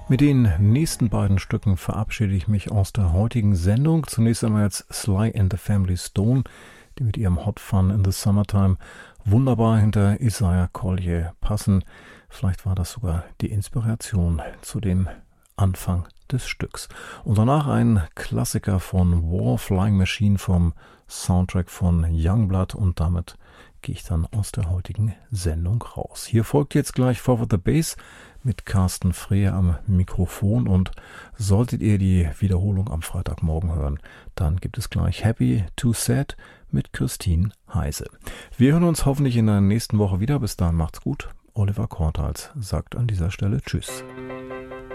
Mit den nächsten beiden Stücken verabschiede ich mich aus der heutigen Sendung. Zunächst einmal jetzt Sly and the Family Stone, die mit ihrem Hot Fun in the Summertime wunderbar hinter Isaiah Collier passen. Vielleicht war das sogar die Inspiration zu dem Anfang des Stücks. Und danach ein Klassiker von War Flying Machine vom Soundtrack von Youngblood, und damit gehe ich dann aus der heutigen Sendung raus. Hier folgt jetzt gleich Forward the Bass mit Carsten Freer am Mikrofon, und solltet ihr die Wiederholung am Freitagmorgen hören, dann gibt es gleich Happy to Sad mit Christine Heise. Wir hören uns hoffentlich in der nächsten Woche wieder. Bis dahin macht's gut. Oliver Kortals sagt an dieser Stelle Tschüss.